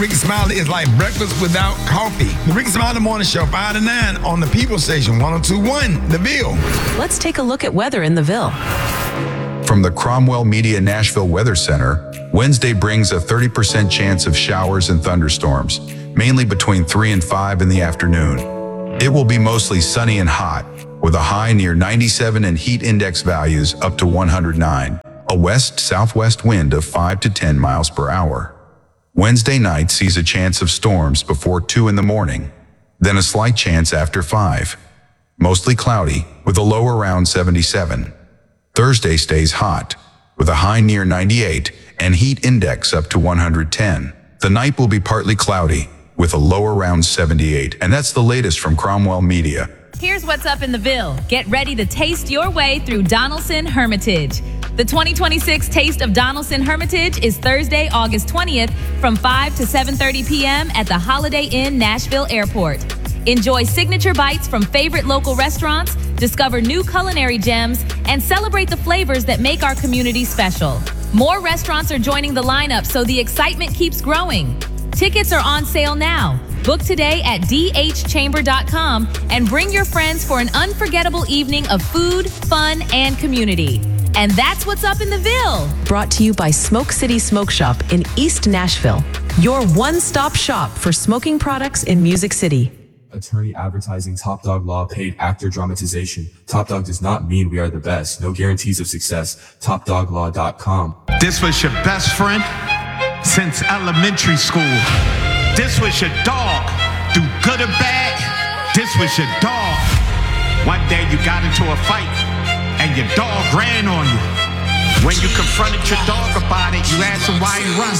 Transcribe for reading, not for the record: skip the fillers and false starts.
Ricky Smiley is like breakfast without coffee. The Ricky Smiley Morning Show, 5 to 9 on the People Station, 102.1, The Ville. Let's take a look at weather in the Ville. From the Cromwell Media Nashville Weather Center, Wednesday brings a 30% chance of showers and thunderstorms, mainly between 3 and 5 in the afternoon. It will be mostly sunny and hot, with a high near 97 and heat index values up to 109. A west-southwest wind of 5 to 10 miles per hour. Wednesday night sees a chance of storms before 2 in the morning, then a slight chance after 5. Mostly cloudy, with a low around 77. Thursday stays hot, with a high near 98 and heat index up to 110. The night will be partly cloudy, with a low around 78. And that's the latest from Cromwell Media. Here's what's up in the Ville. Get ready to taste your way through Donaldson Hermitage. The 2026 Taste of Donaldson Hermitage is Thursday, August 20th from 5 to 7:30 p.m. at the Holiday Inn Nashville Airport. Enjoy signature bites from favorite local restaurants, discover new culinary gems, and celebrate the flavors that make our community special. More restaurants are joining the lineup, so the excitement keeps growing. Tickets are on sale now. Book today at dhchamber.com and bring your friends for an unforgettable evening of food, fun, and community. And that's what's up in the Ville. Brought to you by Smoke City Smoke Shop in East Nashville, your one-stop shop for smoking products in Music City. Attorney advertising Top Dog Law paid actor dramatization. Top Dog does not mean we are the best. No guarantees of success. TopDogLaw.com. This was your best friend since elementary school. This was your dog. Do good or bad, this was your dog. One day you got into a fight and your dog ran on you. When you confronted your dog about it, you asked him why he run.